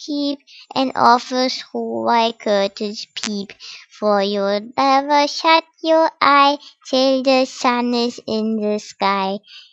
keep, and offers who white curtains peep. For you'll never shut your eye till the sun is in the sky.